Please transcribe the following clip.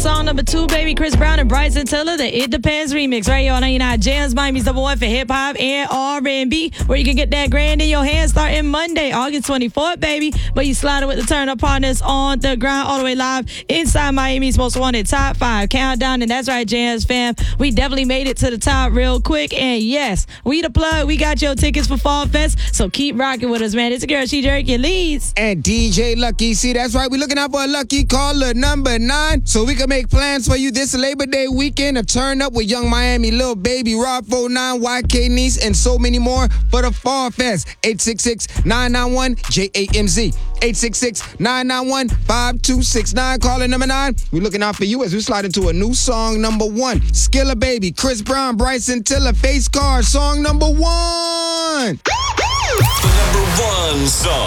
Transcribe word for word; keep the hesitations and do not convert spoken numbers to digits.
song number two, baby. Chris Brown and Bryson Tiller, the It Depends remix. Right here on ninety-nine Jams, Miami's number one for hip-hop and R and B, where you can get that grand in your hand starting Monday, August twenty-fourth, baby. But you slide it with the turn-up partners on the ground all the way live inside Miami's most wanted top five countdown. And that's right, Jams fam. We definitely made it to the top real quick. And yes, we the plug. We got your tickets for Fall Fest. So keep rocking with us, man. It's a girl, She Jerky Leads. And D J Lucky. See, that's right. We're looking out for a lucky caller number nine so we can make plans for you this Labor Day weekend to turn up with Young Miami, Lil Baby, Rob four nine, Y K Niece, and so many more for the Fall Fest. eight six six, nine nine one, J A M Z. eight six six, nine nine one, five two six nine. Caller number nine. We're looking out for you as we slide into a new song number one. Skilla Baby, Chris Brown, Bryson Tiller, Face Card, song number one. The number one song.